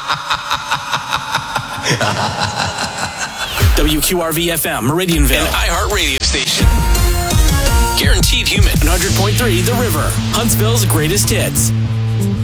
WQRV-FM, Meridianville. An iHeart radio station. Guaranteed human. 100.3 The River, Huntsville's greatest hits.